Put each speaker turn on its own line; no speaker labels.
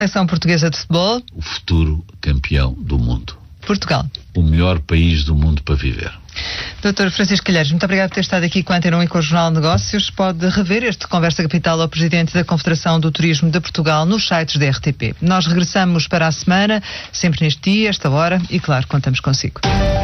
Seleção portuguesa de futebol.
O futuro campeão do mundo.
Portugal.
O melhor país do mundo para viver.
Dr. Francisco Calheiros, muito obrigado por ter estado aqui com a Antena 1 e com o Jornal de Negócios. Pode rever este Conversa Capital ao Presidente da Confederação do Turismo de Portugal nos sites da RTP. Nós regressamos para a semana, sempre neste dia, esta hora, e claro, contamos consigo.